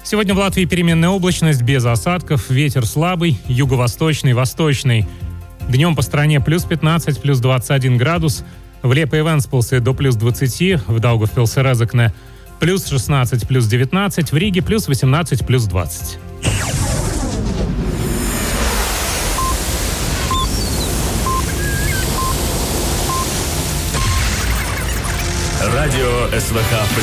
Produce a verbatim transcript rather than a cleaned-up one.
Сегодня в Латвии переменная облачность, без осадков, ветер слабый, юго-восточный, восточный. Днем по стране плюс пятнадцать, плюс двадцать один градус. В Лепе и Венспилсе до плюс двадцати, в Даугавпилсе Резекне плюс шестнадцать, плюс девятнадцать, в Риге плюс восемнадцать, плюс двадцать. Радио СВХ